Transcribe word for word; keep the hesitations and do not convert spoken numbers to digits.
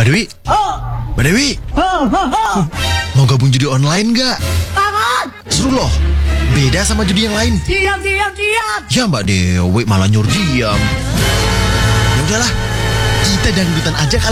Dewi? Mbak Dewi? Mau gabung judi online nggak? Seru loh. Beda sama judi yang lain. Diam, diam, diam. Ya Mbak Dewi malah nyuruh diam. Ya udahlah, kita dangdutan aja kali.